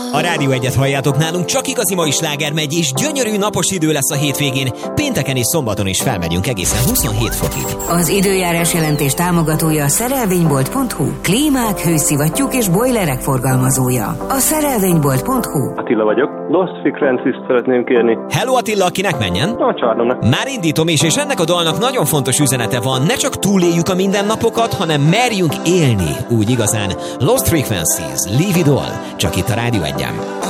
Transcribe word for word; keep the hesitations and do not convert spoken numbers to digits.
A Rádió Egyet halljátok, nálunk csak igazi mai sláger megy, és gyönyörű napos idő lesz a hétvégén. Pénteken és szombaton is felmegyünk egészen huszonhét fokig. Az időjárás jelentés támogatója a szerelvénybolt pont hu. Klímák, hőszivattyúk és bojlerek forgalmazója. A szerelvénybolt pont hu. Attila vagyok. Lost Frequencies szeretném kérni. Hello Attila, kinek menjen? A csárnomnak. Már indítom is, és ennek a dalnak nagyon fontos üzenete van. Ne csak túléljük a mindennapokat, hanem merjünk élni. Úgy igazán. Lost Frequencies, Leave It All. Csak itt a Rádió Egyen.